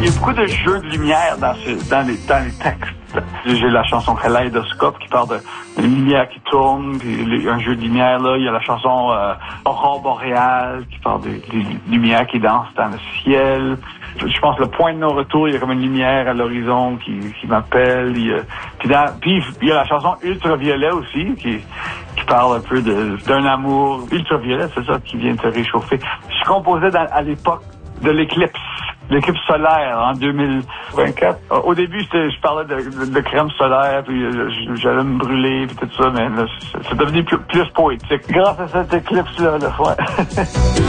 y a beaucoup de jeux de lumière dans les textes. J'ai la chanson Kaleidoscope qui parle de lumière qui tourne, puis un jeu de lumière là. Il y a la chanson Aurore boréale qui parle des lumières qui dansent dans le ciel. Je pense que le point de non-retour, il y a comme une lumière à l'horizon qui m'appelle. Puis il y a la chanson Ultraviolet aussi qui parle un peu d'un amour ultraviolet, c'est ça, qui vient te réchauffer. Je composais à l'époque de l'éclipse solaire en 2024. Au début, je parlais de crème solaire, puis j'allais me brûler, puis tout ça, mais là, c'est devenu plus poétique. Grâce à cette éclipse-là,